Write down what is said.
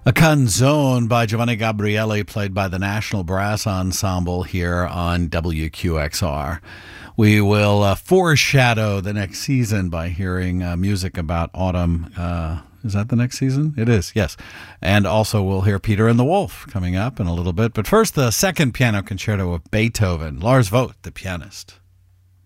A Canzone by Giovanni Gabriele, played by the National Brass Ensemble here on WQXR. We will foreshadow the next season by hearing music about autumn. Is that the next season? It is, yes. And also we'll hear Peter and the Wolf coming up in a little bit. But first, the second piano concerto of Beethoven. Lars Vogt, the pianist.